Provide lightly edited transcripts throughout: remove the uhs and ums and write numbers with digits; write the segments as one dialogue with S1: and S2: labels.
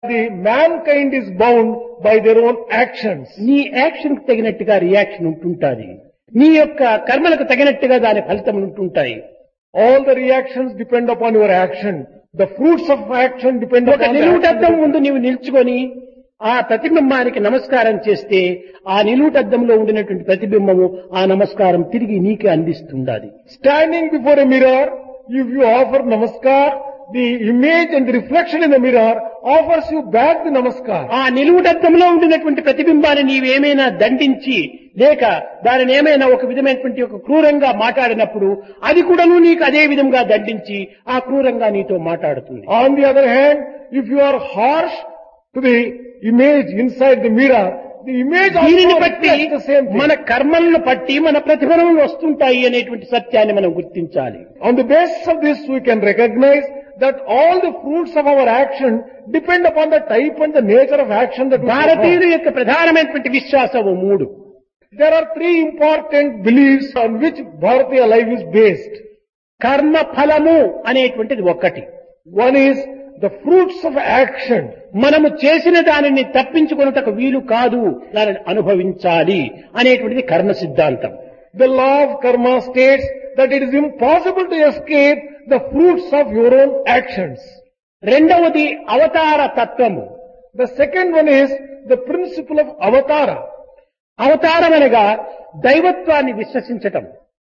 S1: The mankind is bound by their own actions.
S2: నీ action కు తగినట్టుగా రియాక్షన్ ఉంటుంటాది. నీ యొక్క కర్మలకు తగినట్టుగా దాని ఫలితం ఉంటుంటాయి.
S1: All the reactions depend upon your action. The fruits of action depend
S2: ఒక
S1: upon the
S2: నిలువుటద్దం
S1: action.
S2: ముందు నీవు నిల్చుకొని ఆ ప్రతిబింబానికి నమస్కారం చేస్తే ఆ నిలువుటద్దంలో ఉండినటువంటి ప్రతిబింబము ఆ నమస్కారం తిరిగి నీకే అందిస్తుండాలి.
S1: Standing before a mirror, if you offer namaskar, the image and the reflection in the mirror offers you back the namaskar.
S2: ఆ నిలువుటద్దంలో ఉండినటువంటి ప్రతిబింబాన్ని నీవేమైనా దండించి లేక దానిని ఏమైనా ఒక విధమైనటువంటి ఒక క్రూరంగా మాట్లాడినప్పుడు అది కూడాను నీకు అదే విధంగా దండించి ఆ క్రూరంగా నీతో మాట్లాడుతుంది.
S1: On the other hand, if you are harsh to the image inside the mirror, the image
S2: దీనిని
S1: also
S2: బట్టి
S1: reflects the same thing.
S2: మన కర్మలను బట్టి మన ప్రతిఫలములు వస్తుంటాయి అనేటువంటి సత్యాన్ని మనం గుర్తించాలి.
S1: On the basis of this, we can recognize that all the fruits of our action depend upon the type and the nature of action that we
S2: భారతీయుల
S1: perform.
S2: యొక్క ప్రధానమైనటువంటి విశ్వాసము మూడు.
S1: There are three important beliefs on which Bharatiya life is based.
S2: కర్మ ఫలము అనేటువంటిది ఒక్కటి.
S1: One is the fruits of action.
S2: మనము చేసిన దానిని తప్పించుకొనుటకు వీలు కాదు, దానిని అనుభవించాలి అనేటువంటిది కర్మ సిద్ధాంతం.
S1: The law of karma states that it is impossible to escape the fruits of your own actions.
S2: రెండవది అవతార తత్వము.
S1: The second one is the principle of avatara.
S2: అవతారం అనగా దైవత్వాన్ని విశ్వసించటం.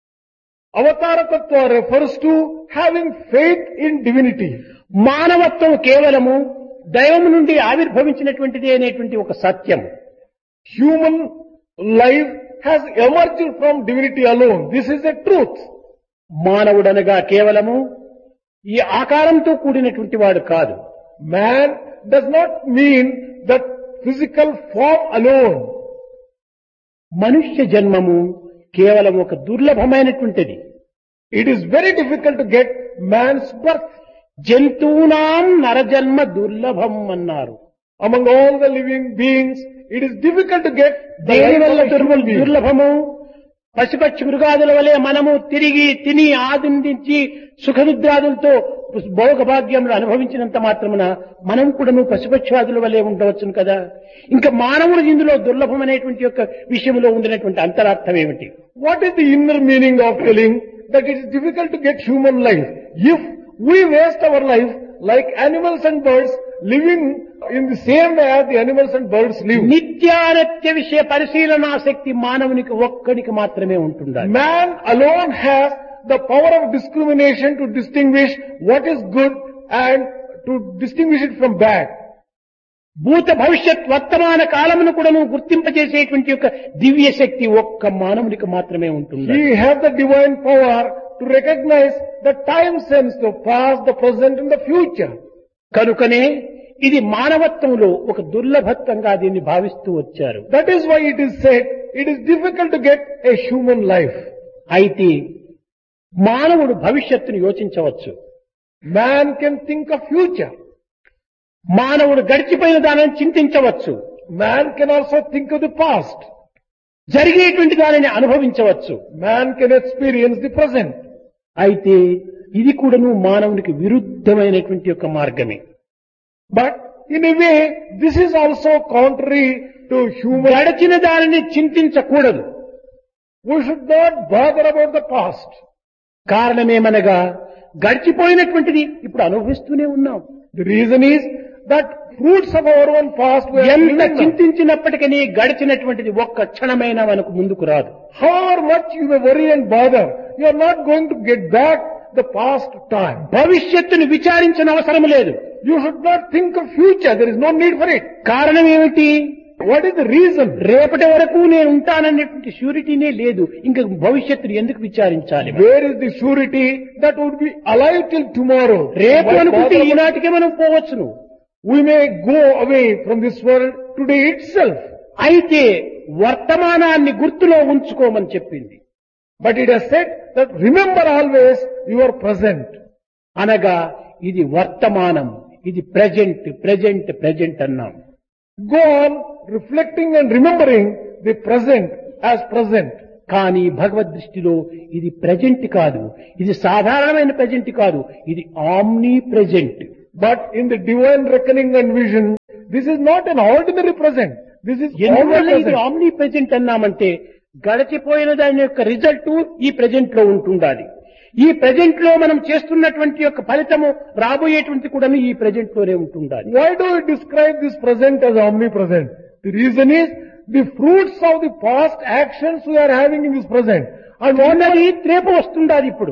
S1: Avatara tattva refers to having faith in divinity.
S2: మానవత్వం కేవలము దైవం నుండి ఆవిర్భవించినటువంటిది అనేటువంటి ఒక సత్యం.
S1: Human life has emerged from divinity alone. This is a truth.
S2: మానవుడనగా కేవలము ఈ ఆకారంతో కూడినటువంటి వాడు కాదు.
S1: Man does not mean that physical form alone.
S2: మనుష్య జన్మము కేవలం ఒక దుర్లభమైనటువంటిది.
S1: It is very difficult to get man's birth.
S2: జంతువునాం నరజన్మ దుర్లభం అన్నారు.
S1: Among all the living beings, it is difficult to get the
S2: దేని
S1: life
S2: వల్ల
S1: of a human being.
S2: దుర్లభము? పశుపక్షి మృగాదుల వలె మనము తిరిగి తిని ఆనందించి సుఖనిద్రాదులతో భోగభాగ్యములు అనుభవించినంత మాత్రమున మనం కూడాను పశుపక్షాదుల వలె ఉండవచ్చును కదా. ఇంకా మానవుడు ఇందులో దుర్లభం అనేటువంటి యొక్క విషయంలో ఉండినటువంటి అంతరార్థం ఏమిటి?
S1: What is the inner meaning of telling that it is difficult to get human life? If we waste our life like animals and birds, living in the same way as the animals and birds live.
S2: నిత్యానిత్య విషయ పరిశీలనా శక్తి మానవునికి ఒక్కడికి మాత్రమే ఉంటుండాలి.
S1: Man alone has the power of discrimination to distinguish what is good and to distinguish it from bad.
S2: భూత భవిష్యత్ వర్తమాన కాలమును కూడాను గుర్తింపజేసేటువంటి యొక్క దివ్య శక్తి ఒక్క మానవునికి మాత్రమే ఉంటుంది.
S1: He has the divine power to recognize the time sense, the past, the present and the future.
S2: కనుకనే ఇది మానవత్వంలో ఒక దుర్లభత్వంగా దీన్ని భావిస్తూ వచ్చారు.
S1: That is why it is said it is difficult to get a human life.
S2: అయితే మానవుడు భవిష్యత్తును యోచించవచ్చు.
S1: Man can think of future.
S2: మానవుడు గడిచిపోయిన దానిని చింతించవచ్చు.
S1: Man can also think of the past.
S2: జరిగేటువంటి దానిని అనుభవించవచ్చు.
S1: Man can experience the present.
S2: అయితే ఇది కూడాను మానవునికి విరుద్ధమైనటువంటి యొక్క మార్గమే.
S1: But in a way, this is also contrary to human.
S2: గడిచిన దానిని చింతించకూడదు.
S1: We should not bother about the past.
S2: కారణమేమనగా గడిచిపోయినటువంటిది ఇప్పుడు అనుభవిస్తూనే ఉన్నాం.
S1: The reason is that fruits of our own past we are
S2: ఎంత
S1: living now.
S2: చింతించినప్పటికీ గడిచినటువంటిది ఒక్క క్షణమైనా మనకు ముందుకు రాదు.
S1: However much you may worry and bother, you are not going to get back the past time.
S2: భవిష్యత్తును విచారించిన అవసరం లేదు.
S1: You should not think of future. There is no need for it.
S2: కారణం ఏమిటి?
S1: What is the reason?
S2: రేపటి వరకు నేను ఉంటాననేటువంటి షూరిటీనే లేదు. ఇంకా భవిష్యత్తును ఎందుకు విచారించాలి?
S1: Where is the surety that would be alive till tomorrow?
S2: రేపు
S1: Why
S2: అనుకుంటే
S1: bother about-
S2: ఈనాటికే మనం పోవచ్చును.
S1: We may go away from this world today itself.
S2: అయితే వర్తమానాన్ని గుర్తులో ఉంచుకోమని చెప్పింది.
S1: But it has said that remember always your present.
S2: అనగా ఇది వర్తమానం, ఇది ప్రెజెంట్ ప్రెజెంట్ ప్రెజెంట్ అన్నాం.
S1: Go on reflecting and remembering the present as present.
S2: కానీ భగవద్ దృష్టిలో ఇది ప్రెజెంట్ కాదు, ఇది సాధారణమైన ప్రెజెంట్ కాదు, ఇది omni present.
S1: But in the divine reckoning and vision, this is not an ordinary present. This is
S2: ఎందువల్ల ఇది
S1: omnipresent.
S2: ఆమ్ని ప్రెజెంట్ అన్నామంటే గడిచిపోయిన దాని యొక్క రిజల్ట్ ఈ ప్రెజెంట్ లో ఉంటుండాలి. ఈ ప్రెజెంట్ లో మనం చేస్తున్నటువంటి యొక్క ఫలితము రాబోయేటువంటి కూడా ఈ ప్రెజెంట్ లోనే ఉంటుండాలి.
S1: Why do we describe this present as omnipresent? The reason is the fruits of the past actions we are having in this present. And
S2: ఉన్నది రేపు వస్తుండాలి. ఇప్పుడు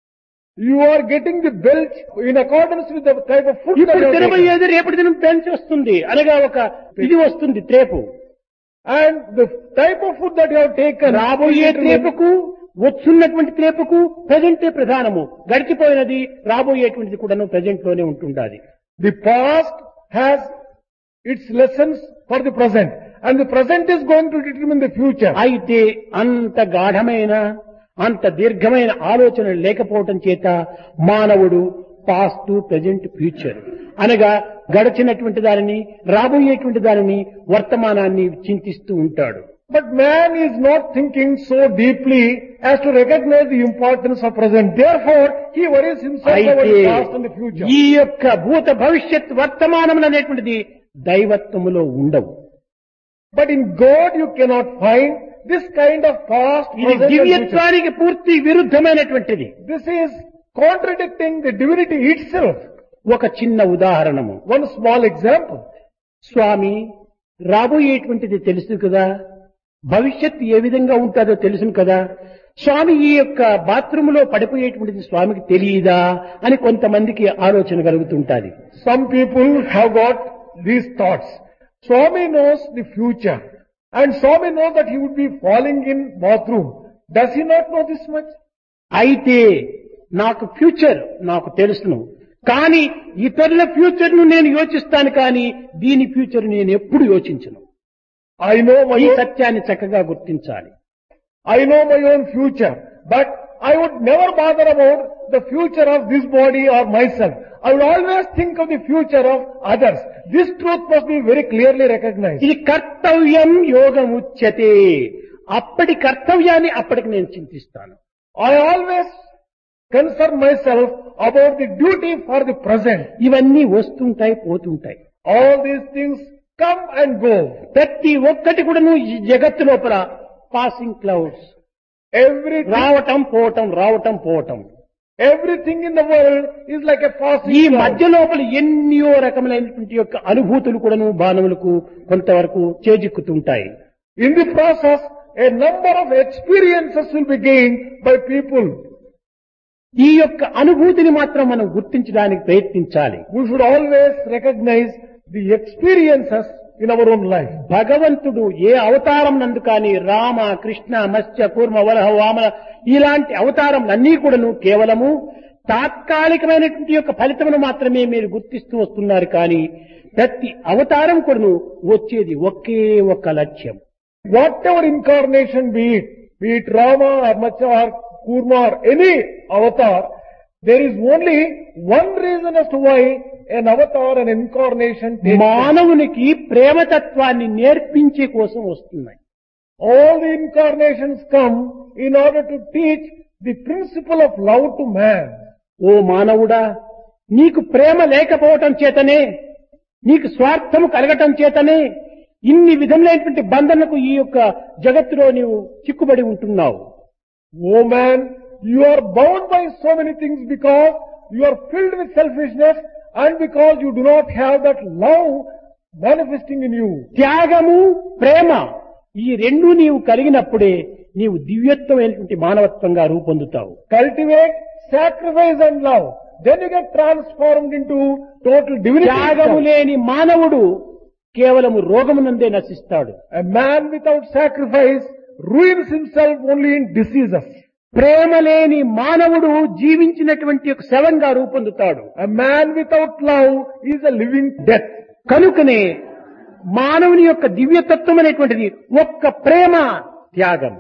S1: you are getting the belt in accordance with the type of food that
S2: ఇప్పుడు
S1: you are taking.
S2: తినబోయేది రేపటి దినం పెంచి వస్తుంది, అనగా ఒక ఇది వస్తుంది త్రేపు.
S1: And the type of food that you have taken.
S2: రాబోయే త్రేపుకు వస్తున్నటువంటి త్రేపుకు ప్రజెంటే ప్రధానము. గడిచిపోయినది రాబోయేటువంటిది కూడాను ప్రజెంట్ లోనే ఉంటుండాలి.
S1: The past has its lessons for the present. And the present is going to determine the future.
S2: అయితే అంత గాఢమైన అంత దీర్ఘమైన ఆలోచన లేకపోవటం చేత మానవుడు పాస్ట్ ప్రజెంట్ ఫ్యూచర్ అనగా గడిచినటువంటి దానిని రాబోయేటువంటి దానిని వర్తమానాన్ని చింతిస్తూ ఉంటాడు.
S1: But man is not thinking so deeply as to recognize the importance of present. Therefore, he worries himself about
S2: అయితే
S1: the past and the future.
S2: ఈ యొక్క భూత భవిష్యత్ వర్తమానములు అనేటువంటిది దైవత్వములో ఉండవు.
S1: But in God you cannot find this kind of past,
S2: ఇది
S1: present and future.
S2: దివ్యత్వానికి పూర్తి విరుద్ధమైనటువంటిది.
S1: This is contradicting the divinity itself.
S2: ఒక చిన్న ఉదాహరణము.
S1: One small example.
S2: స్వామి, రాబోయేటువంటిది తెలుసు కదా, భవిష్యత్తు ఏ విధంగా ఉంటుందో తెలుసును కదా, స్వామి ఈ యొక్క బాత్రూమ్ లో పడిపోయేటువంటిది స్వామికి తెలియదా అని కొంతమందికి ఆలోచన కలుగుతుంటాది.
S1: Some people have got these thoughts. Swami knows the future. And Swami knows that he would be falling in bathroom. Does he not know this much?
S2: అయితే నాకు ఫ్యూచర్ నాకు తెలుసును, కానీ ఇతరుల ఫ్యూచర్ ను నేను యోచిస్తాను, కానీ దీని ఫ్యూచర్ నేను ఎప్పుడు యోచించను.
S1: I know my
S2: ఈ
S1: own,
S2: సత్యాన్ని చక్కగా గుర్తించాలి.
S1: I know my own future. But I would never bother about the future of this body or myself. I would always think of the future of others. This truth must be very clearly recognized.
S2: ఇది కర్తవ్యం యోగముచ్యతే. అప్పటి కర్తవ్యాన్ని అప్పటికి నేను చింతిస్తాను.
S1: I always concern myself about the duty for the present.
S2: ఇవన్నీ వస్తుంటాయి పోతుంటాయి.
S1: All these things come and go.
S2: ప్రతి ఒక్కటి కూడాను ఈ జగత్తు లోపల పాసింగ్ క్లౌడ్స్,
S1: Everything,
S2: రావటం పోవటం రావటం పోవటం.
S1: everything in the world is like a passing
S2: ఈ
S1: cloud.
S2: మధ్య లోపల ఎన్నో రకములైనటువంటి యొక్క అనుభూతులు కూడాను మానవులకు కొంతవరకు చేజిక్కుతుంటాయి.
S1: In the process, a number of experiences will be gained by people.
S2: ఈ యొక్క అనుభూతిని మాత్రం మనం గుర్తించడానికి ప్రయత్నించాలి.
S1: We should always recognize the experiences in our own life.
S2: భగవంతుడు ఏ అవతారం నందు కానీ రామ, కృష్ణ, మత్స్య, కూర్మ, వరహ, వామన ఇలాంటి అవతారములన్నీ కూడాను కేవలము తాత్కాలికమైనటువంటి యొక్క ఫలితమును మాత్రమే మీరు గుర్తిస్తూ వస్తున్నారు. కానీ ప్రతి అవతారం కూడాను వచ్చేది ఒకే ఒక్క లక్ష్యం.
S1: Whatever incarnation be it Rama or Matsya or Kurma or any avatar, there is only one reason as to why an avatar, an incarnation takes place.
S2: మానవునికి ప్రేమతత్వాన్ని నేర్పించే కోసం వస్తున్నాయి.
S1: All the incarnations come in order to teach the principle of love to man.
S2: ఓ మానవుడా, నీకు ప్రేమ లేకపోవటం చేతనే, నీకు స్వార్థము కలగటం చేతనే ఇన్ని విధములైనటువంటి బంధనకు ఈ యొక్క జగత్తులో నీవు చిక్కుబడి ఉంటున్నావు.
S1: Oh man, you are bound by so many things because you are filled with selfishness and because you do not have that love manifesting in you.
S2: త్యాగము, ప్రేమ ఈ రెండు నీవు కలిగినప్పుడే నీవు దివ్యత్వమైనటువంటి మానవత్వంగా రూపొందుతావు.
S1: Cultivate sacrifice and love. Then you get transformed into total divinity.
S2: త్యాగము లేని మానవుడు కేవలము రోగమునందే నశిస్తాడు.
S1: A man without sacrifice ruins himself only in diseases.
S2: ప్రేమ లేని మానవుడు జీవించినటువంటి ఒక శవంగా రూపొందుతాడు.
S1: A man without love is a living death.
S2: కనుకనే మానవుని యొక్క దివ్యతత్వం అనేటువంటిది ఒక్క ప్రేమ, త్యాగం.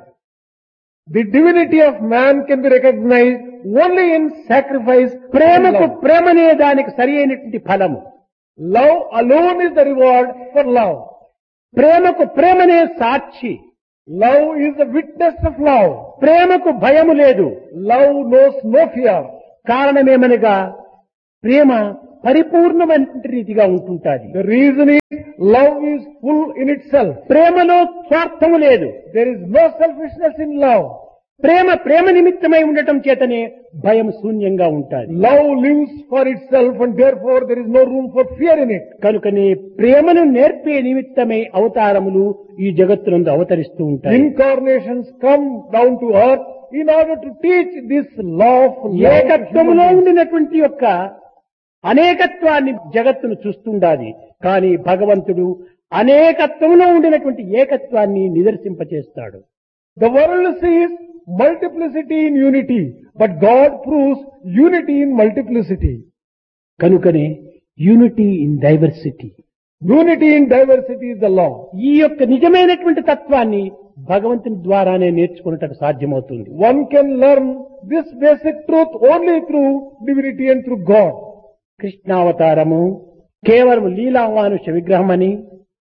S1: The divinity of man can be recognized only in sacrifice.
S2: ప్రేమకు
S1: and love.
S2: ప్రేమనే దానికి సరి అయినటువంటి ఫలము.
S1: Love alone is the reward for love.
S2: ప్రేమకు ప్రేమనే సాక్షి.
S1: Love is the witness of love.
S2: ప్రేమకు భయము లేదు.
S1: Love knows no fear.
S2: కారణమేమనగా ప్రేమ పరిపూర్ణమైన రీతిగా ఉంటుంటాది.
S1: The reason is love is full in itself.
S2: ప్రేమలో స్వార్థము లేదు.
S1: There is no selfishness in love.
S2: ప్రేమ నిమిత్తమై ఉండటం చేతనే భయం శూన్యంగా ఉంటాది.
S1: Love lives for itself and therefore there is no room for fear in it.
S2: కనుకనే ప్రేమను నేర్పే నిమిత్తమై అవతారములు ఈ జగత్తునందు అవతరిస్తూ ఉంటాయి.
S1: Incarnations come down to earth in order to teach this law of love.
S2: ఏకత్వములో ఉండినటువంటి యొక్క అనేకత్వాన్ని జగత్తును చూస్తుండాలి. కానీ భగవంతుడు అనేకత్వంలో ఉండినటువంటి ఏకత్వాన్ని నిదర్శింపచేస్తాడు.
S1: The world sees multiplicity in unity, but God proves unity in multiplicity.
S2: కనుకనే unity in diversity.
S1: Unity in diversity is the law.
S2: ఈ యొక్క నిజమైనటువంటి తత్వాన్ని భగవంతుని ద్వారానే నేర్చుకున్నట్టు సాధ్యమవుతుంది.
S1: One can learn this basic truth only through divinity and through God.
S2: కృష్ణావతారము కేవలం లీలామానుష విగ్రహమని,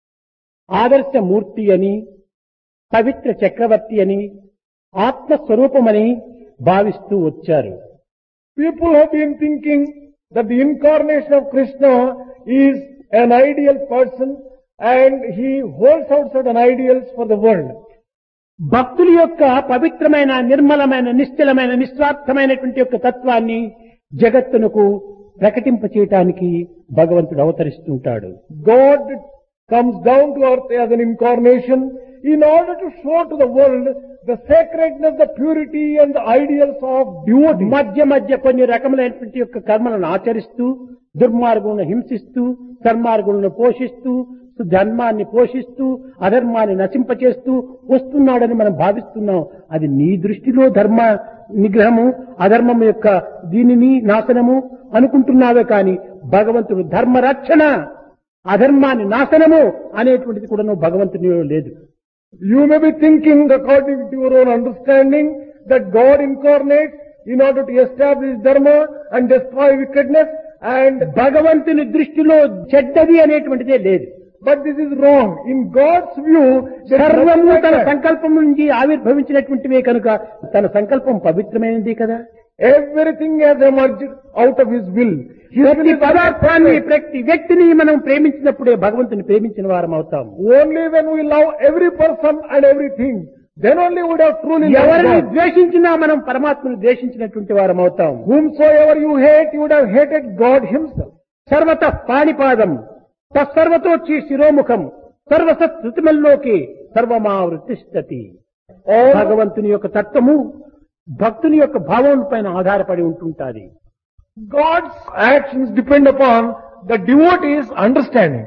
S2: ఆదర్శమూర్తి అని, పవిత్ర చక్రవర్తి అని, ఆత్మస్వరూపమని భావిస్తూ వచ్చారు.
S1: People have been thinking that the incarnation of Krishna is an ideal person and he holds out certain ideals for the world.
S2: భక్తుల యొక్క పవిత్రమైన, నిర్మలమైన, నిశ్చలమైన, నిస్వార్థమైనటువంటి యొక్క తత్వాన్ని జగత్తునకు ప్రకటింపచేయటానికి భగవంతుడు అవతరిస్తుంటాడు.
S1: God comes down to earth as an incarnation in order to show to the world the sacredness, the purity and the ideals of devotee.
S2: మధ్య కొన్ని రకములైనటువంటి యొక్క కర్మలను ఆచరిస్తూ, దుర్మార్గులను హింసిస్తూ, సన్మార్గులను పోషిస్తూ, ధర్మాన్ని పోషిస్తూ, అధర్మాన్ని నశింపచేస్తూ వస్తున్నాడని మనం భావిస్తున్నాం. అది నీ దృష్టిలో ధర్మ నిగ్రహము, అధర్మం యొక్క దీనిని నాశనము అనుకుంటున్నావే కానీ భగవంతుడు ధర్మ రక్షణ, అధర్మాన్ని నాశనము అనేటువంటిది కూడా నువ్వు భగవంతునిలో లేదు.
S1: You may be thinking according to your own understanding that God incarnates in order to establish dharma and destroy wickedness, and
S2: భగవంతుని దృష్టిలో చెడ్డది అనేటువంటిదే లేదు.
S1: But this is wrong. In God's view,
S2: సర్వము తన సంకల్పం నుంచి ఆవిర్భవించినటువంటివే కనుక తన సంకల్పం పవిత్రమైనది కదా.
S1: everything has emerged out of His will.
S2: ప్రతి పదార్థాన్ని, ప్రతి వ్యక్తిని మనం ప్రేమించినప్పుడే భగవంతుని ప్రేమించిన వారం అవుతాం.
S1: Only when we love every person and everything, then only would have truly loved
S2: ఎవరిని
S1: God.
S2: ద్వేషించినా మనం పరమాత్మను ద్వేషించినటువంటి వారం అవుతాం.
S1: Whomsoever you hate, you would have hated God Himself.
S2: సర్వత పాణిపాదం తత్సర్వతోచ్చి శిరోముఖం సర్వసత్ శృతిమల్లోకి సర్వమావృతిష్టతి. భగవంతుని యొక్క తత్వము భక్తుని యొక్క భావం పైన ఆధారపడి ఉంటుంటాది.
S1: God's actions depend upon the devotee's understanding.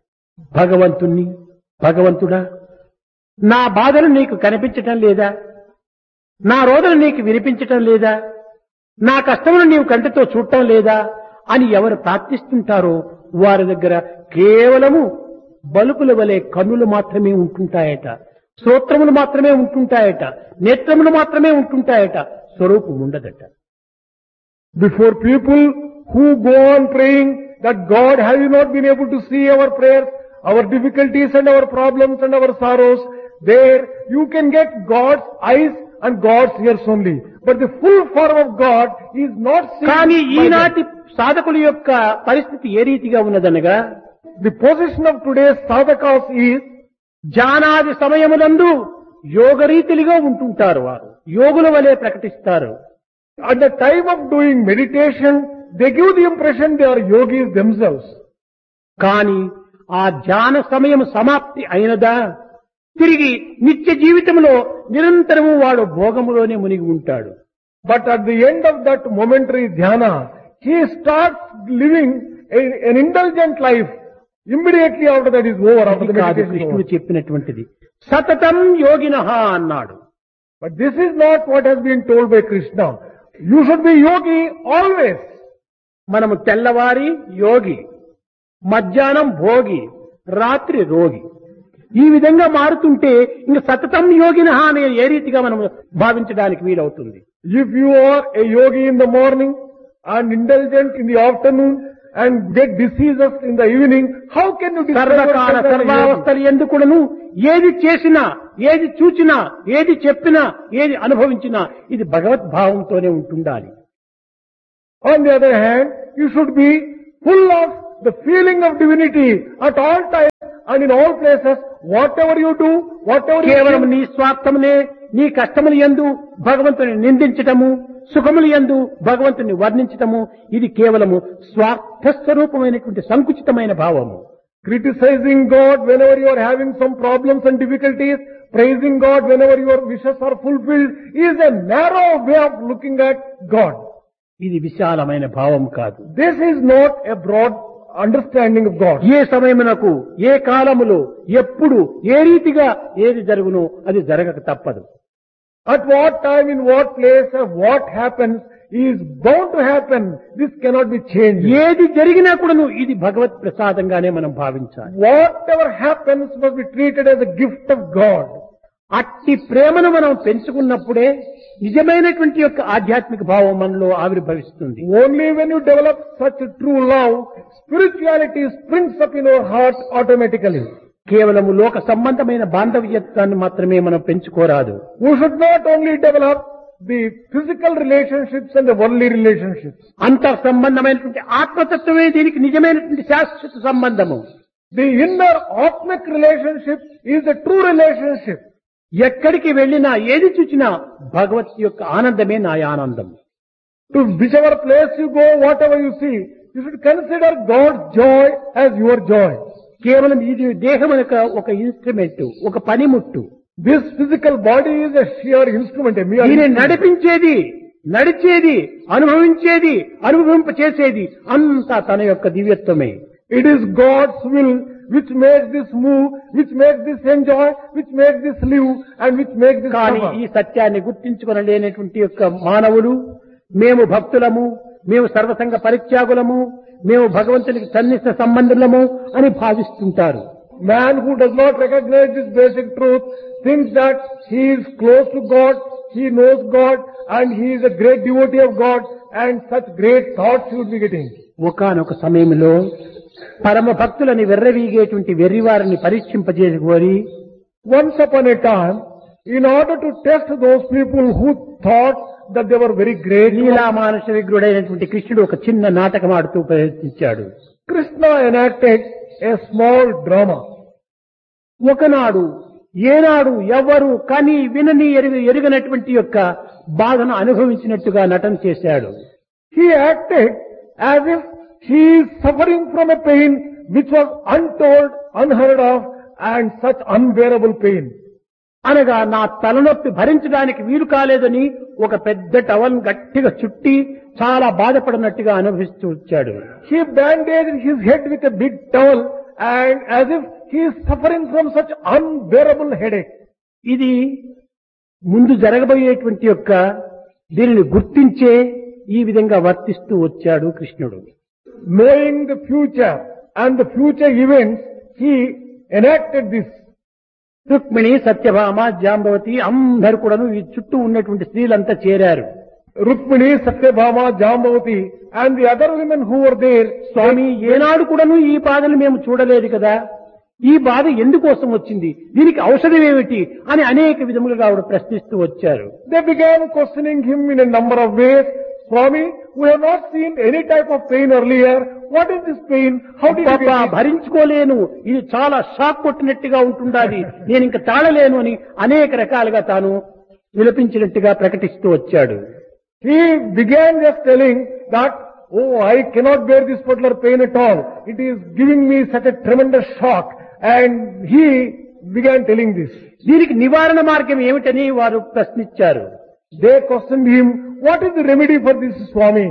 S2: భగవంతుడా, నా బాధలు నీకు కనిపించటం లేదా? నా రోదలు నీకు వినిపించటం లేదా? నా కష్టమును నీవు కంటితో చూడటం లేదా అని ఎవరు ప్రార్థిస్తుంటారో వారి దగ్గర కేవలము బలుపుల వలె కన్నులు మాత్రమే ఉంటుంటాయట, శ్రోత్రములు మాత్రమే ఉంటుంటాయట, నేత్రములు మాత్రమే ఉంటుంటాయట, స్వరూపం ఉండదట.
S1: Before people who go on praying that God, have you not been able to see our prayers, our difficulties and our problems and our sorrows? There you can get God's eyes and God's ears only. But the full form of God is not seen.
S2: కానీ ఈనాటి సాధకుల యొక్క పరిస్థితి ఏ రీతిగా ఉన్నదనగా,
S1: the position of today's sadhakas is
S2: జానాది సమయములందు యోగరీతిలుగా ఉంటుంటారు. వారు యోగుల వలె ప్రకటిస్తారు.
S1: at the time of doing meditation, they give the impression they are yogis themselves.
S2: కానీ ఆ ధ్యాన సమయం సమాప్తి అయినదా తిరిగి నిత్య జీవితంలో నిరంతరము వాడు భోగములోనే మునిగి ఉంటాడు.
S1: But at the end of that momentary dhyana, he starts living an indulgent life. Immediately after that is over, after the
S2: కాదు
S1: meditation is
S2: కృష్ణుడు
S1: over.
S2: చెప్పినటువంటిది. సతతం యోగినః అన్నాడు.
S1: But this is not what has been told by Krishna. You should be yogi always.
S2: మనము తెల్లవారి యోగి, మధ్యాహ్నం భోగి, రాత్రి రోగి, ఈ విధంగా మారుతుంటే ఇంక సతతం యోగినః అనే ఏ రీతిగా మనం భావించడానికి వీలవుతుంది.
S1: If you are a yogi in the morning and indulgent in the afternoon and get diseases in the evening, how can you describe
S2: సర్వకాల
S1: yourself as a yogi?
S2: సర్వావస్థలు ఎందుకును ఏది చేసినా, ఏది చూచినా, ఏది చెప్పినా, ఏది అనుభవించినా ఇది భగవద్భావంతోనే ఉంటుండాలి.
S1: On the other hand, you should be full of the feeling of divinity at all times and in all places. Whatever you do, whatever you
S2: కేవలం
S1: think,
S2: నీ స్వార్థమునే నీ కష్టములు యందు భగవంతుని నిందించటము, సుఖములు యందు భగవంతుని వర్ణించటము, ఇది కేవలము స్వార్థ స్వరూపమైనటువంటి సంకుచితమైన భావము.
S1: criticizing God whenever you are having some problems and difficulties, praising God whenever your wishes are fulfilled is a narrow way of looking at God.
S2: ఇది విశాలమైన భావం కాదు.
S1: This is not a broad understanding of God.
S2: ఏ సమయమునకు, ఏ కాలములో, ఎప్పుడు, ఏ రీతిగా ఏది జరుగునో అది జరగక తప్పదు.
S1: At what time, in what place, what happens is bound to happen. This cannot be changed.
S2: ఏది జరిగినా కూడాను ఇది భగవత్ ప్రసాదంగానే మనం భావించాలి.
S1: Whatever happens must be treated as a gift of God.
S2: అట్టి ప్రేమను మనం పెంచుకున్నప్పుడే నిజమైనటువంటి యొక్క ఆధ్యాత్మిక భావం మనలో ఆవిర్భవిస్తుంది.
S1: Only when you develop such a true love, spirituality springs up in our heart automatically.
S2: కేవలము లోక సంబంధమైన బాంధవ్యత్వాన్ని మాత్రమే మనం పెంచుకోరాదు.
S1: We should not only develop the physical relationships and the worldly relationships.
S2: అంతర్ సంబంధమైనటువంటి ఆత్మతత్వమే దీనికి నిజమైనటువంటి శాశ్వత సంబంధము.
S1: The inner Atmic relationship is a true relationship.
S2: ఎక్కడికి వెళ్ళినా ఏది చూచినా భగవత్ యొక్క ఆనందమే నా ఆనందం.
S1: To whichever place you go, whatever you see, you should consider God's joy as your joy.
S2: కేవలం ఇది దేహం యొక్క ఒక ఇన్స్ట్రుమెంట్, ఒక పనిముట్టు.
S1: This physical body is a sheer instrument, a mere
S2: దీన్ని
S1: instrument.
S2: నడిపించేది, నడిచేది, అనుభవించేది, అనుభవింప చేసేది అంతా తన యొక్క దివ్యత్వమే.
S1: It is God's will which makes this move, which makes this enjoy, which makes this live, and which makes this
S2: కానీ
S1: suffer.
S2: ఈ సత్యాన్ని గుర్తించుకొనలేనటువంటి యొక్క మానవులు, మేము భక్తులము, మేము సర్వసంగ పరిత్యాగులము, మేము భగవంతునికి సన్నిహిత సంబంధులము అని భావిస్తుంటారు.
S1: Man who does not recognize this basic truth thinks that he is close to God, he knows God, and he is a great devotee of God, and such great thoughts he would be getting.
S2: ఒకానొక సమయంలో పరమ భక్తులని వెర్రవీగేటువంటి వెర్రివారిని పరీక్షింపజేసుకొని
S1: Once upon a time, in order to test those people who thought that they were very great,
S2: లీలా మానుష విగ్రుడైనటువంటి కృష్ణుడు ఒక చిన్న నాటకం ఆడుతూ ప్రయత్నించాడు.
S1: Krishna enacted a small drama.
S2: ఒకనాడు ఏనాడు ఎవ్వరు కని వినని ఎరుగనటువంటి యొక్క బాధను అనుభవించినట్టుగా నటన చేశాడు.
S1: He acted as if he is suffering from a pain which was untold, unheard of, and such unbearable pain.
S2: అనగా నా తలనొప్పి భరించడానికి వీలు కాలేదని ఒక పెద్ద టవల్ గట్టిగా చుట్టి చాలా బాధపడినట్టుగా అనుభవిస్తూ వచ్చాడు.
S1: He bandaged his head with a big towel and as if he is suffering from such unbearable headache.
S2: ఇది ముందు జరగబోయేటువంటి యొక్క దీనిని గుర్తించే ఈ విధంగా వర్తిస్తూ వచ్చాడు కృష్ణుడు.
S1: Knowing the future and the future events, he enacted this.
S2: Rukmini, Satyabhama, Jambavati అందరూ కూడాను ఈ చుట్టూ ఉన్నటువంటి స్త్రీలంతా చేరారు.
S1: Rukmini, Satyabhama, Jambavati and the other women who were there,
S2: స్వామి, ఏనాడు కూడాను ఈ బాధను మేము చూడలేదు కదా, ఈ బాధ ఎందుకోసం వచ్చింది, దీనికి ఔషధం ఏమిటి అని అనేక విధములుగా ఆవిడ ప్రశ్నిస్తూ వచ్చారు.
S1: they began questioning him in a number of ways. Swami, we have not seen any type of pain earlier. What is this pain? How did you
S2: పాప
S1: get it?
S2: భరించుకోలేను, ఇది చాలా షాక్ కొట్టినట్టుగా ఉంటుండాలి, నేను ఇంకా తాళలేను అని అనేక రకాలుగా తాను విలపించినట్టుగా ప్రకటిస్తూ వచ్చాడు.
S1: He began just telling that, oh, I cannot bear this particular pain at all. It is giving me such a tremendous shock. And he began telling this.
S2: దీనికి నివారణ మార్గం ఏమిటని వారు ప్రశ్నించారు.
S1: They questioned him, what is the remedy for this, Swami?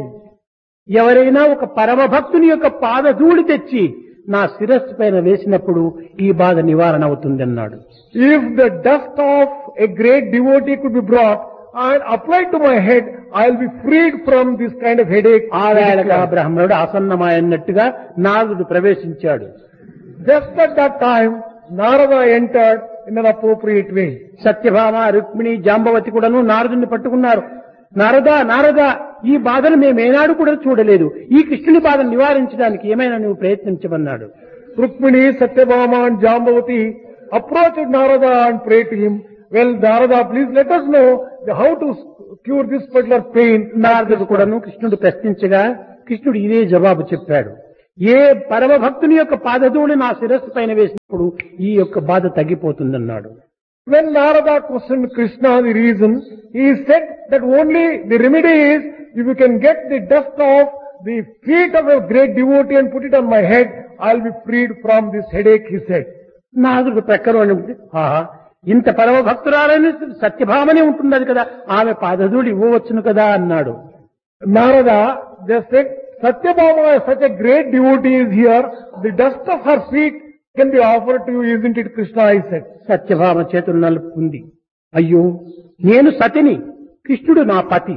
S2: ఎవరైనా ఒక పరమ భక్తుని యొక్క పాదధూళి తెచ్చి నా శిరస్సు పైన వేసినప్పుడు ఈ బాధ నివారణ అవుతుందన్నాడు.
S1: If the dust of a great devotee could be brought and applied to my head, I'll be freed from this kind of headache.
S2: ఆ వేళగా బ్రాహ్మణుడు ఆసన్నమైనట్టుగా నారదుడు ప్రవేశించాడు.
S1: Just at that time, Narada entered in an appropriate way.
S2: Satyabhama, Rukmini, Jambavati కూడాను నారదుని పట్టుకున్నారు. నారదా, నారదా, ఈ బాధను మేమేనాడు కూడా చూడలేదు, ఈ కృష్ణుని బాధను నివారించడానికి ఏమైనా నువ్వు ప్రయత్నించమన్నాడు.
S1: Rukmini, Satyabhama and Jambavati approached Narada and prayed to him, well, Narada, please let us know how to cure this particular pain.
S2: నారదుడు కూడాను కృష్ణుడు ప్రశ్నించగా కృష్ణుడు ఇదే జవాబు చెప్పాడు. ఏ పరమ భక్తుని యొక్క పాదధూళి నా శిరస్సు పైన వేసినప్పుడు ఈ యొక్క బాధ తగ్గిపోతుందన్నాడు.
S1: When Narada questioned Krishna the reason, he said that only the remedy is if you can get the dust off the feet of a great devotee and put it on my head, I'll be freed from this headache, he said.
S2: నారదుడు ప్రక్కలో ఉంటే, ఆహా, ఇంత పరమ భక్తురాలని సత్యభామనే ఉంటున్నది కదా, ఆమె పాదధూళి ఇవ్వవచ్చును కదా అన్నాడు.
S1: Narada just said, Satyabhama is such a great devotee is here, the dust of her feet can be offered to you, isn't it, Krishna, I said.
S2: Satyabhama చేతులు నలుపుకుంది. అయ్యో, నేను సతిని, కృష్ణుడు నా పతి.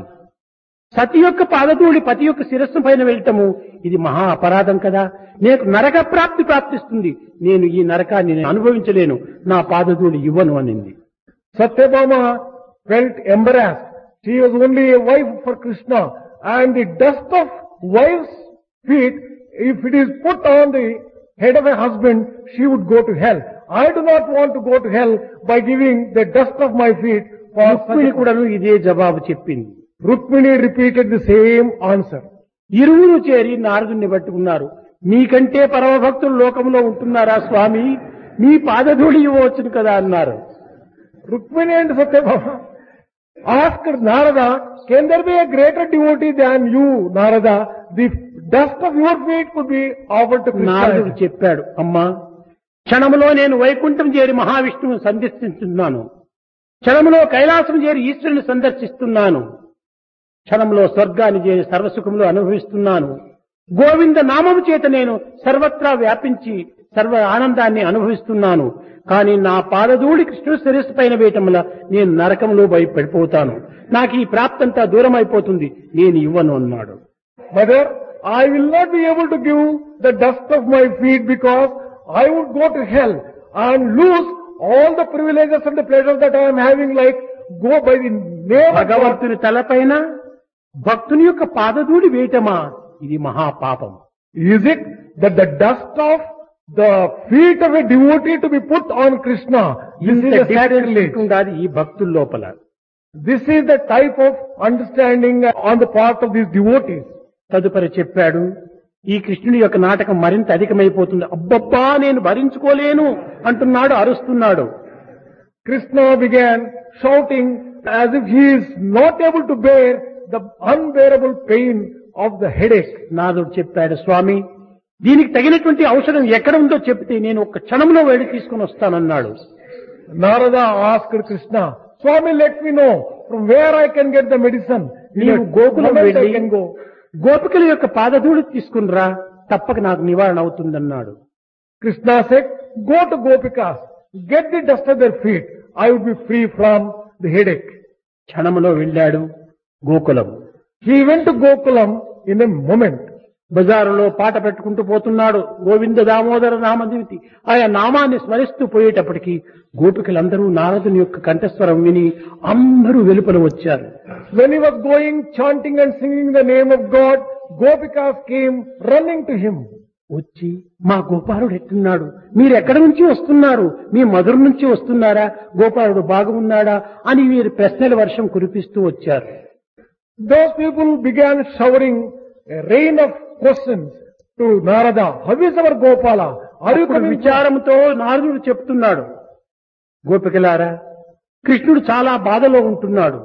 S2: సతి యొక్క పాదధూళి పతి యొక్క శిరస్సు పైన వెళ్ళటము ఇది మహా అపరాధం కదా, నేను నరక ప్రాప్తిస్తుంది, నేను ఈ నరకాన్ని నేను అనుభవించలేను, నా పాదధూళి ఇవ్వను అనింది.
S1: Satyabhama felt embarrassed. She was only a wife for Krishna, and the dust of wife's feet, if it is put on the head of a husband, she would go to hell. I do not want to go to hell by giving the dust of my feet for
S2: Rukmini కూడాను ఇదే జవాబు చెప్పింది.
S1: Rukmini repeated the same answer.
S2: ఇరువురు చేరి నారదుని పట్టుకున్నారు. మీకంటే పరమ భక్తులు లోకంలో ఉంటున్నారా స్వామి, మీ పాదధూళి ఇవ్వవచ్చును కదా అన్నారు.
S1: Rukmini and Satyabhama asked Narada, can there be a greater devotee than you, Narada? The dust of your feet could be offered to
S2: నారదుడు
S1: Krishna.
S2: చెప్పాడు, అమ్మా, క్షణములో నేను వైకుంఠం చేరి మహావిష్ణువుని సందర్శిస్తున్నాను, క్షణములో కైలాసం చేరి ఈశ్వరుని సందర్శిస్తున్నాను, క్షణంలో స్వర్గాన్ని చేరి సర్వసుఖములు అనుభవిస్తున్నాను, గోవింద నామము చేత నేను సర్వత్రా వ్యాపించి సర్వ ఆనందాన్ని అనుభవిస్తున్నాను. కానీ నా పాదధూళి కృష్ణుడు శిరస్సు పైన వేయటం వల్ల నేను నరకంలో పడిపోతాను, నాకు ఈ ప్రాప్తంతా దూరం అయిపోతుంది, నేను ఇవ్వను అన్నాడు.
S1: Mother, I will not be able to give the dust of my feet because I would go to hell and lose all the privileges and the pleasures that I am having, like go by the name of God.
S2: భగవంతుని తలపైన భక్తుని యొక్క పాదధూళి వేయటమా, ఇది మహాపాపం.
S1: Is it that the dust of the feet of a devotee to be put on Krishna? This is a sacrilege.
S2: ఉండాలి ఈ భక్తుల లోపల.
S1: This is the type of understanding on the part of these devotees.
S2: తదుపరి చెప్పాడు, ఈ కృష్ణుడి యొక్క నాటకం మరింత అధికమైపోతుంది, అబ్బబ్బా నేను భరించుకోలేను అంటున్నాడు, అరుస్తున్నాడు.
S1: Krishna began shouting as if he is not able to bear the unbearable pain of the headache.
S2: నాదుడు చెప్పాడు, స్వామి దీనికి తగినటువంటి ఔషధం ఎక్కడ ఉందో చెప్తే నేను ఒక క్షణంలో వెళ్ళి తీసుకుని వస్తానన్నాడు.
S1: Narada asked Krishna, Swami, let me know from where I can get the medicine.
S2: నీవు గోకులం
S1: I
S2: వెళ్ళి
S1: can go.
S2: గోపికల యొక్క పాదధూళి తీసుకునిరా, తప్పక నాకు నివారణ అవుతుందన్నాడు.
S1: Krishna said, go to Gopikas, get the dust of their feet. I would be free from the headache.
S2: క్షణంలో వెళ్ళాడు Gokulam.
S1: He went to Gokulam in a moment.
S2: బజారులో పాట పెట్టుకుంటూ పోతున్నాడు, గోవింద దామోదర నామదివితి. ఆయా నామాన్ని స్మరిస్తూ పోయేటప్పటికి గోపికలందరూ నారదుని యొక్క కంఠస్వరం విని అందరూ వెలుపల వచ్చారు.
S1: When he was going, chanting and singing the name of God, Gopikas came running to him.
S2: వచ్చి, మా గోపాలుడు ఎట్టున్నాడు, మీరు ఎక్కడి నుంచి వస్తున్నారు, మీ మధుర నుంచి వస్తున్నారా, గోపాలుడు బాగున్నాడా అని వీరు ప్రశ్నల వర్షం కురిపిస్తూ వచ్చారు.
S1: Those people began showering a rain of questions to Narada. How is our Gopala? Are you
S2: అప్పుడు
S1: coming?
S2: విచారంతో నారదుడు చెప్తున్నాడు, గోపికలారా, కృష్ణుడు చాలా బాధలో ఉంటున్నాడు.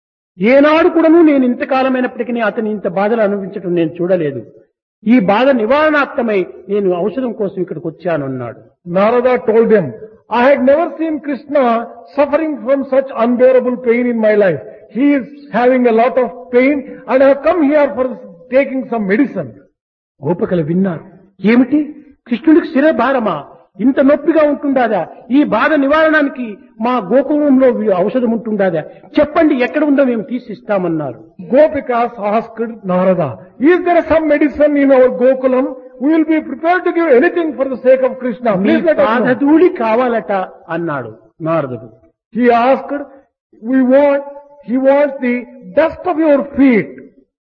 S2: ఏనాడు కూడాను నేను ఇంతకాలమైనప్పటికీ అతని ఇంత బాధలు అనుభవించడం నేను చూడలేదు. ఈ బాధ నివారణార్థమై నేను ఔషధం కోసం ఇక్కడికి వచ్చాను అన్నాడు.
S1: Narada told him, I had never seen Krishna suffering from such unbearable pain in my life. He is having a lot of pain and I have come here for taking some medicine.
S2: గోపికలు విన్నారు, ఏమిటి కృష్ణుడికి శిరభారమా, ఇంత నొప్పిగా ఉంటుందాదా, ఈ బాధ నివారణానికి మా గోకులంలో ఔషధం ఉంటుందాదా, చెప్పండి ఎక్కడ ఉందో మేము తీసిస్తామన్నారు.
S1: Gopikas asked Narada, is there some medicine in our Gokulam? We will be prepared to give anything for the sake of Krishna.
S2: Me
S1: Please let us know.
S2: పాదధూళి కావాలట అన్నాడు నారదుడు.
S1: He asked, he wants the dust of your feet.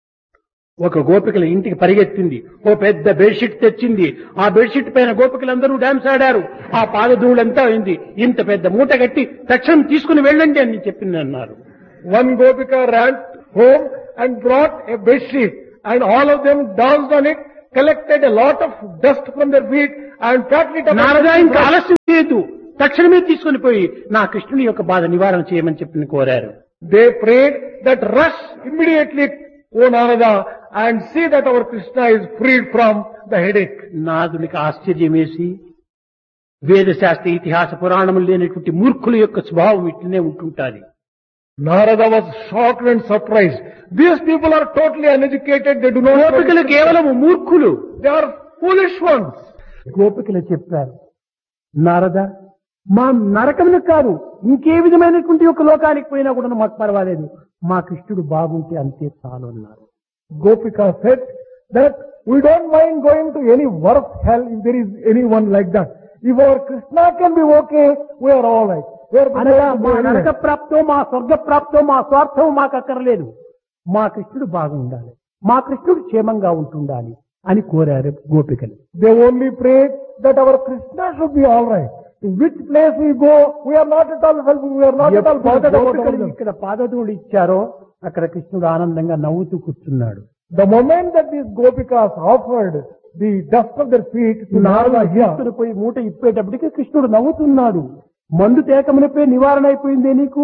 S2: ఒక గోపికల ఇంటికి పరిగెత్తింది, ఓ పెద్ద bedsheet తెచ్చింది, ఆ బెడ్షీట్ పైన గోపికలందరూ డాన్స్ ఆడారు, ఆ పాదధూళంతా అయింది, ఇంత పెద్ద మూట కట్టి తక్షణం తీసుకుని వెళ్ళండి అని చెప్పింది అన్నారు.
S1: One Gopika ran home and brought a bedsheet And all of them danced on it, collected a lot of dust from their feet and patted it up.
S2: Narada ఇంకా ఆలస్యం చేయదు, తక్షణమే తీసుకొని పోయి నా కృష్ణుని యొక్క బాధ నివారణ చేయమని చెప్పి కోరారు.
S1: They prayed that rush immediately, O Narada, and see that our Krishna is freed from the headache.
S2: నాదునికి ఆశ్చర్యం వేసి, వేదశాస్త్ర ఇతిహాస పురాణములు లేనటువంటి మూర్ఖుల యొక్క స్వభావం ఇట్లనే ఉంటుంటాది.
S1: Narada was shocked and surprised. These people are totally uneducated. They do not know.
S2: గోపికలు కేవలం మూర్ఖులు,
S1: They are foolish ones.
S2: గోపికలు చెప్పారు, నారద మా నరకమును కాదు ఇంకే విధమైనటువంటి ఒక లోకానికి పోయినా కూడా మాకు పర్వాలేదు, మా కృష్ణుడు బాగుంటే అంతే చాలు అన్నారు.
S1: Gopika said that we don't mind going to any worse hell if there is anyone like that. If our Krishna can be okay, we are all right. We are
S2: అనగా
S1: prepared to
S2: మా
S1: go
S2: నరక
S1: anywhere.
S2: ప్రాప్తో మా స్వర్గ ప్రాప్తో మా స్వార్థం మాకు అక్కర్లేదు, మా కృష్ణుడు బాగుండాలి, మా కృష్ణుడు క్షేమంగా ఉంటుండాలి అని కోరారు గోపికలు.
S1: They only prayed that our Krishna should be all right. In which place we go, we are not at all helpful. We are not at all bothered about all
S2: గోపికలు
S1: them.
S2: ఇక్కడ పాదధూళి ఇచ్చారో అక్కడ కృష్ణుడు ఆనందంగా నవ్వుతూ కూర్చున్నాడు.
S1: The moment that these Gopikas offered the dust of their feet to Narada here,
S2: తీసుకుని పోయి మూట ఇప్పేటప్పటికి కృష్ణుడు నవ్వుతున్నాడు. మందు తేకమునిపై నివారణ అయిపోయిందే నీకు.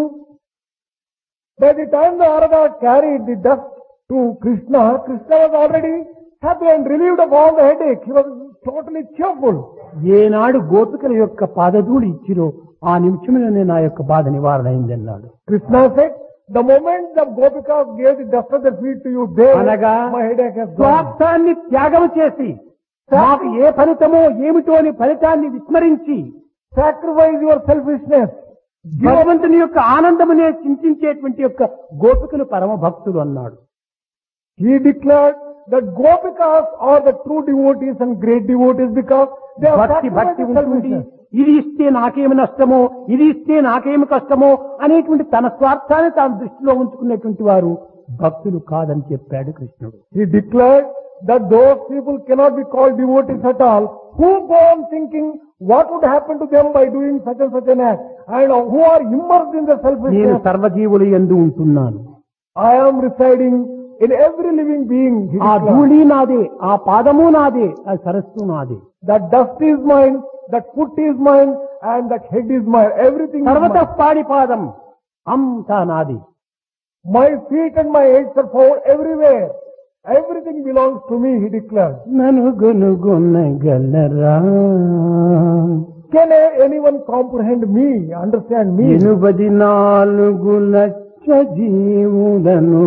S1: by the time Narada carried the dust to Krishna, Krishna was already happy and relieved of all the headache. He was totally cheerful.
S2: ఏనాడు గోపికల యొక్క పాదధూళి ఇచ్చిరో ఆ నిమిషంలోనే నా యొక్క బాధ నివారణ అయిందన్నాడు.
S1: Krishna said, the moment the Gopikas gave the dust of their feet to you, there
S2: అనగా
S1: my headache has gone.
S2: స్వార్థాన్ని త్యాగం చేసి మాకు ఏ ఫలితమో ఏమిటో అని ఫలితాన్ని విస్మరించి
S1: Sacrifice your selfishness.
S2: భగవంతుని యొక్క ఆనందమునే చింతించేటువంటి యొక్క గోపికలు పరమ భక్తులు అన్నాడు.
S1: He declared that Gopikas are the true devotees and great devotees because they are
S2: భక్తి భక్తి
S1: sacrificing
S2: ఉంటుంది,
S1: selfishness.
S2: ఇది ఇస్తే నాకేమి నష్టమో ఇది ఇస్తే నాకేమి కష్టమో అనేటువంటి తన స్వార్థాన్ని తాను దృష్టిలో ఉంచుకునేటువంటి వారు భక్తులు కాదని చెప్పాడు కృష్ణుడు.
S1: He declared that those people cannot be called devotees at all who go on thinking what would happen to them by doing such and such an act and who are immersed in the
S2: నేను
S1: selfishness.
S2: సర్వజీవులు యందు ఉంటున్నాను,
S1: I am residing in every living being. He
S2: ఆ
S1: declared.
S2: ధూళి నాదే, ఆ పాదము నాదే, ఆ సరస్సు నాదే,
S1: That dust is mine, that foot is mine, and that head is mine. Everything is
S2: సర్వత
S1: mine.
S2: పాడి పాదం అంతా నాది.
S1: My feet and my heads are found everywhere. Everything belongs to me, he declared.
S2: నను గొనుగొనగలరా
S1: Can anyone comprehend me, understand me?
S2: 84 లక్ష జీవులను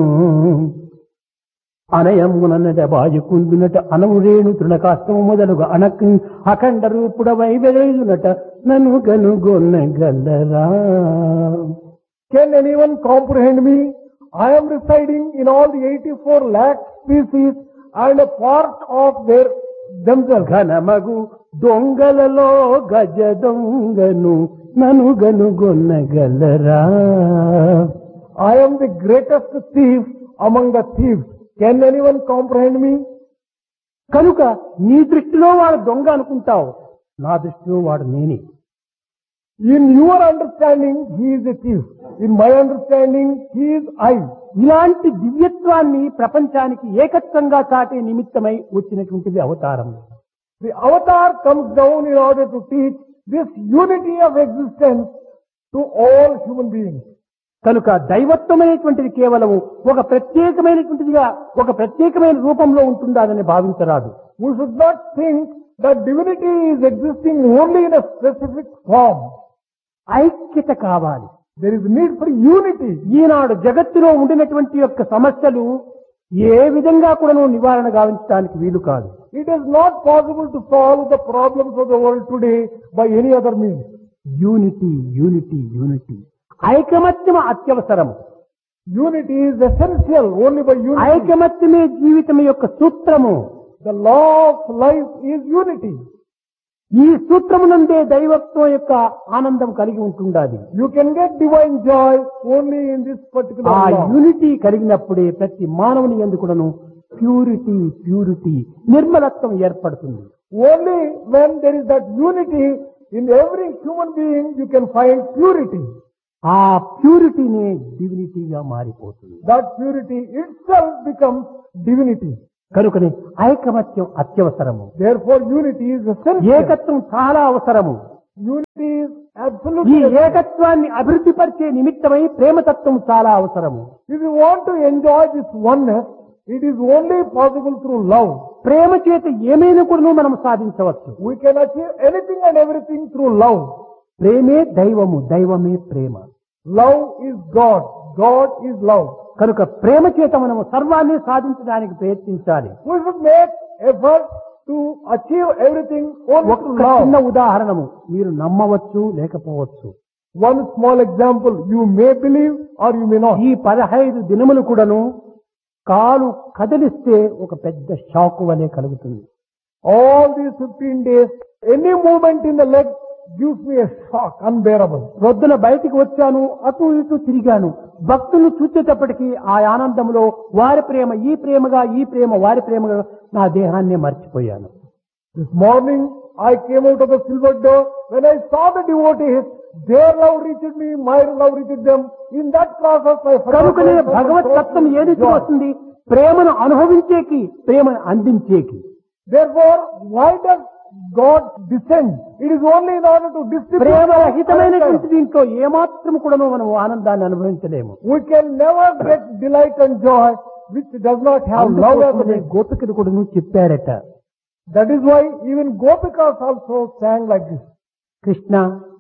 S2: అనయమునట బాజుకుందునట అనవురేణు తృణకాష్టము మొదలుగా అఖండ రూపుడవై వెదయునట నన్ను గనుగొనగలరా.
S1: Can anyone comprehend me? I am residing in all the 84 lakh species and a part of themselves.
S2: ఘనమగు దొంగలలో గజ దొంగను నన్ను గనుగొనగలరా.
S1: I am the greatest thief among the thieves. Can anyone comprehend me?
S2: కనుక నీ దృష్టిలో వాడు దొంగ అనుకుంటావు, నా దృష్టిలో వాడు నేనే.
S1: In your understanding, he is a thief. In my understanding, he is I.
S2: ఇలాంటి దివ్యత్వాన్ని ప్రపంచానికి ఏకత్వంగా చాటే నిమిత్తమై వచ్చినటువంటిది అవతారం.
S1: The avatar comes down in order to teach this unity of existence to all human beings.
S2: కనుక దైవత్వమైనటువంటిది కేవలం ఒక ప్రత్యేకమైనటువంటిదిగా ఒక ప్రత్యేకమైన రూపంలో ఉంటుందని భావించరాదు.
S1: We should not think that divinity is existing only in a specific form.
S2: ఐక్యత కావాలి.
S1: There is need for unity.
S2: ఈనాడు జగత్తులో ఉండినటువంటి యొక్క సమస్యలు ఏ విధంగా కూడా నివారణ గావించడానికి వీలు కాదు.
S1: It is not possible to solve the problems of the world today by any other means.
S2: Unity unity unity, ఐకమత్యం అత్యవసరం.
S1: Unity is essential only by unity.
S2: ఐకమత్యమే జీవితం యొక్క సూత్రము.
S1: The law of life is unity.
S2: ఈ సూత్రమునందే దైవత్వం యొక్క ఆనందం కలిగి ఉంటుండాలి.
S1: You can get divine joy only in this particular
S2: ఆ
S1: law.
S2: యూనిటీ కలిగినప్పుడే ప్రతి మానవుని యందు కూడాను ప్యూరిటీ ప్యూరిటీ నిర్మలత్వం ఏర్పడుతుంది.
S1: Only when there is that unity in every human being you can find purity.
S2: ఆ ప్యూరిటీనే డివినిటీగా మారిపోతుంది.
S1: That purity itself becomes divinity.
S2: కనుకనే ఐకమత్యం అత్యవసరము.
S1: Therefore unity is essential.
S2: ఏకత్వం చాలా అవసరము.
S1: Unity is
S2: ఈ
S1: absolutely essential.
S2: ఏకత్వాన్ని అభివృద్ధి పరిచే నిమిత్తమై ప్రేమతత్వం చాలా అవసరము.
S1: If you want to enjoy this oneness, it is only possible through love.
S2: ప్రేమ చేత ఏమైనా కూడా మనం సాధించవచ్చు.
S1: We can achieve anything and everything through love.
S2: ప్రేమే దైవము, దైవమే ప్రేమ.
S1: Love is God. God is love.
S2: కనుక ప్రేమ చేత మనము సర్వాన్ని సాధించడానికి ప్రయత్నించాలి.
S1: We should make effort to achieve everything only
S2: ఒక
S1: through
S2: చిన్న
S1: love.
S2: ఉదాహరణము మీరు నమ్మవచ్చు లేకపోవచ్చు.
S1: One small example, you may believe or you may not.
S2: ఈ 15 దినములు కూడాను కాలు కదిలిస్తే ఒక పెద్ద షాక్ వలె కలుగుతుంది.
S1: All these 15 days, any movement in the leg gives me a shock, unbearable.
S2: రొద్దున బయటికి వచ్చాను, అటు ఇటు తిరిగాను. భక్తులను చూసేటప్పటికీ ఆ ఆనందంలో వారి ప్రేమ ఈ ప్రేమగా, ఈ ప్రేమ వారి ప్రేమగా నా దేహాన్ని మర్చిపోయాను.
S1: This morning, I came out of the silver door. When I saw the devotees, their love reached me, my love reached them. In that process, I forgot
S2: కనుకనే
S1: myself and
S2: భగవత్
S1: sought
S2: తత్వం ఏది
S1: joy.
S2: వస్తుంది? ప్రేమను అనుభవించేకి, ప్రేమను అందించేకి.
S1: Therefore, why does God descend? It is only in order to distribute.
S2: ప్రేమరహితమైనటువంటి దీంట్లో ఏమాత్రం కూడా మనం ఆనందాన్ని అనుభవించలేము.
S1: We can never get delight and joy which does not have love as a
S2: అందుకోసమే
S1: base.
S2: గోపికలు కూడా చెప్పారట,
S1: That is why even Gopikas also sang like this.
S2: Krishna